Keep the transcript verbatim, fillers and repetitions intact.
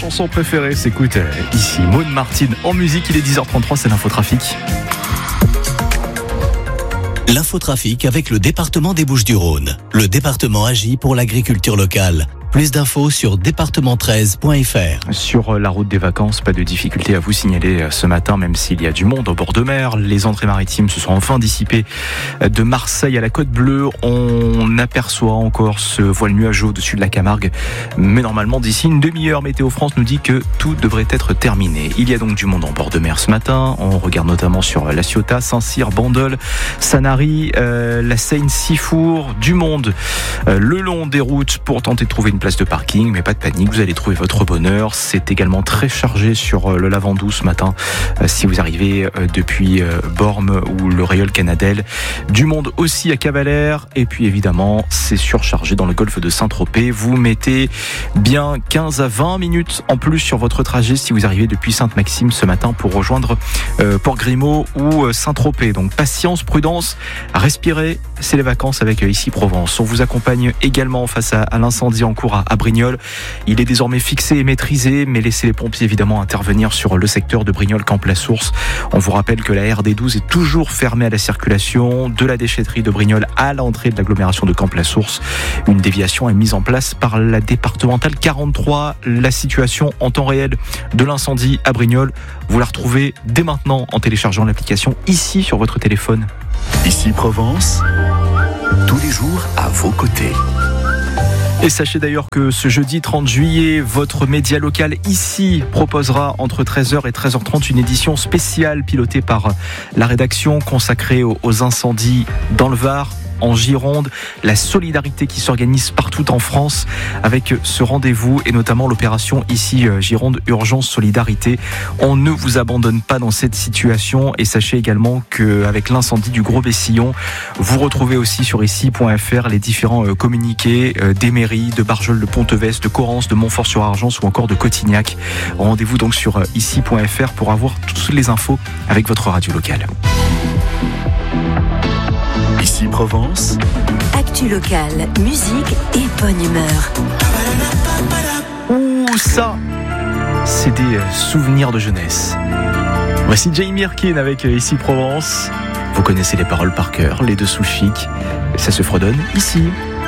chanson préférée s'écoute ici. Maud Martin en musique, il est dix heures trente-trois, c'est l'infotrafic. L'infotrafic avec le département des Bouches-du-Rhône. Le département agit pour l'agriculture locale. Plus d'infos sur département treize point f r. Sur la route des vacances, pas de difficulté à vous signaler ce matin, même s'il y a du monde au bord de mer. Les entrées maritimes se sont enfin dissipées de Marseille à la Côte Bleue. On aperçoit encore ce voile nuageux au-dessus de la Camargue. Mais normalement, d'ici une demi-heure, Météo France nous dit que tout devrait être terminé. Il y a donc du monde en bord de mer ce matin. On regarde notamment sur la Ciotat, Saint-Cyr, Bandol, Sanary, euh, la Seine-Sifour. Du monde euh, le long des routes pour tenter de trouver une place de parking, mais pas de panique, vous allez trouver votre bonheur. C'est également très chargé sur le Lavandou ce matin, si vous arrivez depuis Bormes ou le Réole Canadel. Du monde aussi à Cavalère, et puis évidemment, c'est surchargé dans le golfe de Saint-Tropez. Vous mettez bien quinze à vingt minutes en plus sur votre trajet si vous arrivez depuis Sainte-Maxime ce matin pour rejoindre euh, Port-Grimaud ou Saint-Tropez. Donc patience, prudence, respirez, c'est les vacances avec Ici Provence. On vous accompagne également face à, à l'incendie en cours à Brignoles. Il est désormais fixé et maîtrisé, mais laissez les pompiers évidemment intervenir sur le secteur de Brignoles-Camp-la-Source. On vous rappelle que la R D douze est toujours fermée à la circulation de la déchetterie de Brignoles à l'entrée de l'agglomération de Camp-la-Source. Une déviation est mise en place par la départementale quarante-trois. La situation en temps réel de l'incendie à Brignoles, vous la retrouvez dès maintenant en téléchargeant l'application Ici sur votre téléphone. Ici Provence, tous les jours à vos côtés. Et sachez d'ailleurs que ce jeudi trente juillet, votre média local Ici proposera entre treize heures et treize heures trente une édition spéciale pilotée par la rédaction consacrée aux incendies dans le Var, en Gironde, la solidarité qui s'organise partout en France avec ce rendez-vous et notamment l'opération Ici Gironde Urgence Solidarité. On ne vous abandonne pas dans cette situation et sachez également qu'avec l'incendie du Gros Bessillon, vous retrouvez aussi sur ici point f r les différents communiqués des mairies de Barjol, de Pontevès, de Correns, de Montfort-sur-Argence ou encore de Cotignac. Rendez-vous donc sur ici point f r pour avoir toutes les infos avec votre radio locale. Ici Provence. Actu locale, musique et bonne humeur. Ouh, ça, c'est des souvenirs de jeunesse. Voici Jamie Mirkin avec Ici Provence. Vous connaissez les paroles par cœur, les deux sous chic. Ça se fredonne ici.